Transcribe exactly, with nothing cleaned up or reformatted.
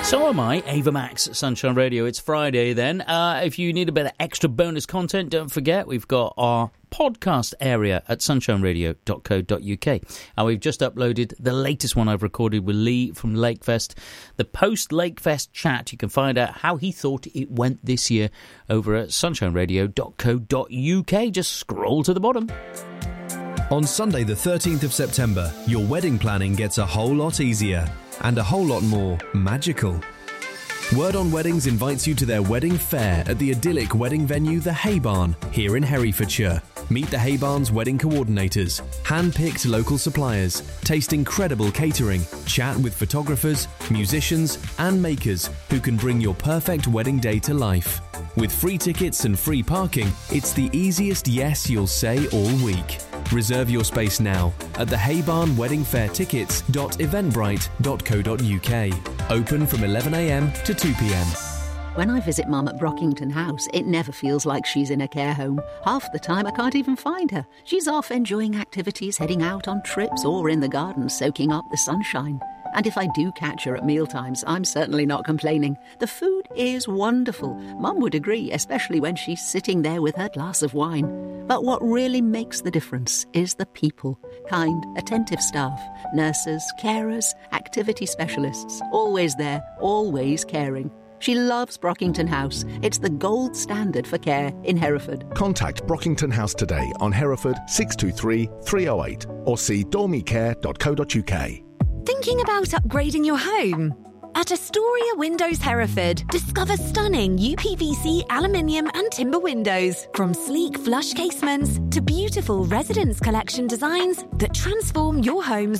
So am I, Ava Max, Sunshine Radio. It's Friday then. Uh, if you need a bit of extra bonus content, don't forget we've got our podcast area at sunshine radio dot co dot uk. And we've just uploaded the latest one I've recorded with Lee from Lakefest. The post-Lakefest chat, you can find out how he thought it went this year over at sunshine radio dot co dot uk. Just scroll to the bottom. On Sunday the thirteenth of September, your wedding planning gets a whole lot easier and a whole lot more magical. Word on Weddings invites you to their wedding fair at the idyllic wedding venue The Hay Barn here in Herefordshire. Meet the Hay Barn's wedding coordinators, hand-picked local suppliers, taste incredible catering, chat with photographers, musicians and makers who can bring your perfect wedding day to life. With free tickets and free parking, it's the easiest yes you'll say all week. Reserve your space now at the Hay Barn Wedding Fair tickets dot eventbrite dot co dot uk. Open from eleven a m to two p m. When I visit Mum at Brockington House, it never feels like she's in a care home. Half the time I can't even find her. She's off enjoying activities, heading out on trips, or in the garden soaking up the sunshine. And if I do catch her at mealtimes, I'm certainly not complaining. The food is wonderful. Mum would agree, especially when she's sitting there with her glass of wine. But what really makes the difference is the people. Kind, attentive staff, nurses, carers, activity specialists. Always there, always caring. She loves Brockington House. It's the gold standard for care in Hereford. Contact Brockington House today on Hereford six two three, three oh eight or see dormy care dot co dot uk. Thinking about upgrading your home? At Astoria Windows Hereford, discover stunning U P V C, aluminium and timber windows. From sleek flush casements to beautiful residence collection designs that transform your home's